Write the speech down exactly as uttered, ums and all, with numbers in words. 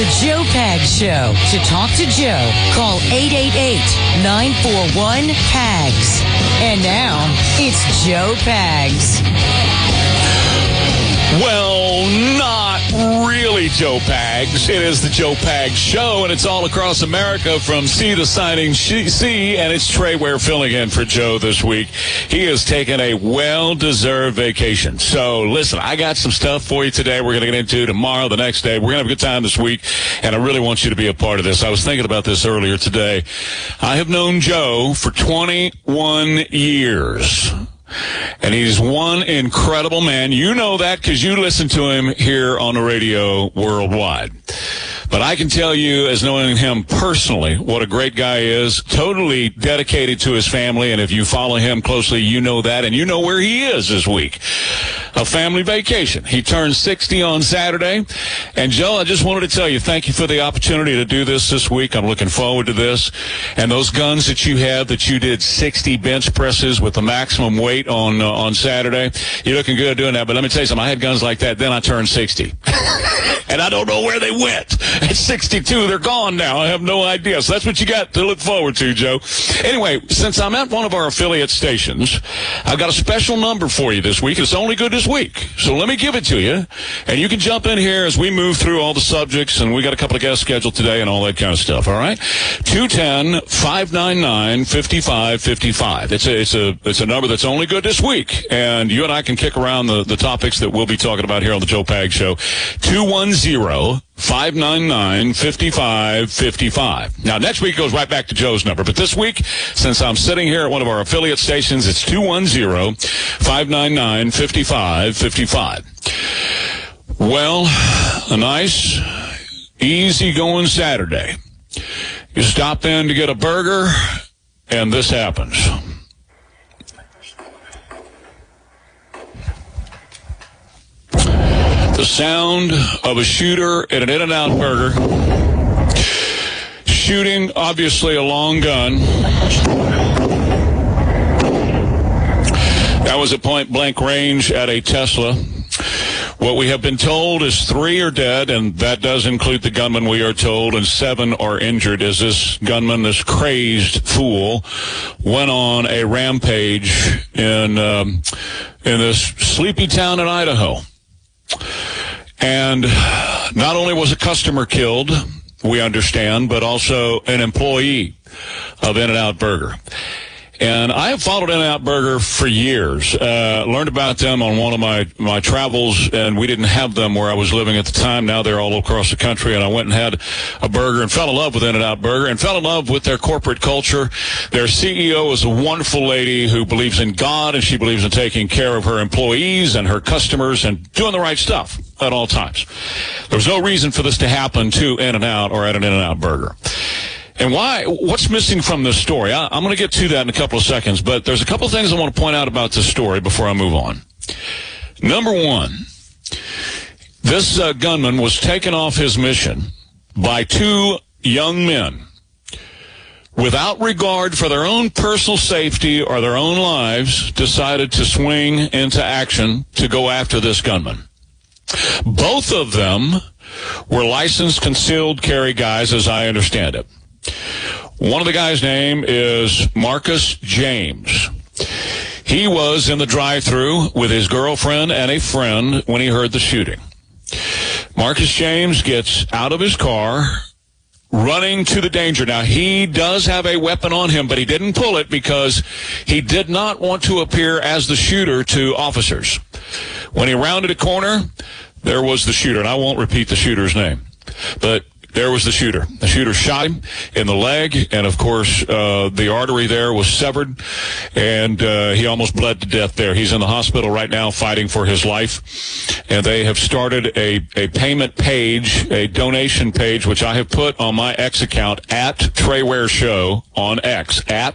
The Joe Pags Show. To talk to Joe, call eight eight eight, nine four one, P A G S. And now, it's Joe Pags. Well, not really Joe Pags. It is the Joe Pags Show, and it's all across America from sea to signing sea, and it's Trey Ware filling in for Joe this week. He has taken a well-deserved vacation. So, listen, I got some stuff for you today we're going to get into tomorrow, the next day. We're going to have a good time this week, and I really want you to be a part of this. I was thinking about this earlier today. I have known Joe for twenty-one years. And he's one incredible man. You know that because you listen to him here on the radio worldwide. But I can tell you, as knowing him personally, what a great guy he is, totally dedicated to his family. And if you follow him closely, you know that. And you know where he is this week. A family vacation. He turned sixty on Saturday. And, Joe, I just wanted to tell you, thank you for the opportunity to do this this week. I'm looking forward to this. And those guns that you have, that you did sixty bench presses with the maximum weight on uh, on Saturday, you're looking good doing that. But let me tell you something. I had guns like that. Then I turned sixty. And I don't know where they went. At sixty-two, they're gone now. I have no idea. So that's what you got to look forward to, Joe. Anyway, since I'm at one of our affiliate stations, I've got a special number for you this week. It's only good this week. So let me give it to you. And you can jump in here as we move through all the subjects. And we got a couple of guests scheduled today and all that kind of stuff. All right? two one zero, five nine nine, five five five five. It's a, it's a, it's a number that's only good this week. And you and I can kick around the, the topics that we'll be talking about here on the Joe Pags Show. two one zero, five nine nine, five five five five. Now, next week goes right back to Joe's number. But this week, since I'm sitting here at one of our affiliate stations, it's two one zero, five nine nine, five five five five. Well, a nice, easy-going Saturday. You stop in to get a burger, and this happens. The sound of a shooter at an In-N-Out Burger, shooting, obviously, a long gun. That was at point-blank range at a Tesla. What we have been told is three are dead, and that does include the gunman, we are told, and seven are injured as this gunman, this crazed fool, went on a rampage in um, in this sleepy town in Idaho. And not only was a customer killed, we understand, but also an employee of In-N-Out Burger. And I have followed In-N-Out Burger for years, uh, learned about them on one of my, my travels, and we didn't have them where I was living at the time. Now they're all across the country, and I went and had a burger and fell in love with In-N-Out Burger and fell in love with their corporate culture. Their C E O is a wonderful lady who believes in God, and she believes in taking care of her employees and her customers and doing the right stuff at all times. There's no reason for this to happen to In-N-Out or at an In-N-Out Burger. And why? What's missing from this story? I, I'm going to get to that in a couple of seconds, but there's a couple of things I want to point out about this story before I move on. Number one, this uh, gunman was taken off his mission by two young men without regard for their own personal safety or their own lives, decided to swing into action to go after this gunman. Both of them were licensed concealed carry guys, as I understand it. One of the guys' name is Marcus James. He was in the drive-thru with his girlfriend and a friend when he heard the shooting. Marcus James gets out of his car, running to the danger. Now, he does have a weapon on him, but he didn't pull it because he did not want to appear as the shooter to officers. When he rounded a corner, there was the shooter, and I won't repeat the shooter's name, but there was the shooter. The shooter shot him in the leg, and, of course, uh, the artery there was severed, and uh, he almost bled to death there. He's in the hospital right now fighting for his life, and they have started a, a payment page, a donation page, which I have put on my X account, at Trey Ware Show on X, at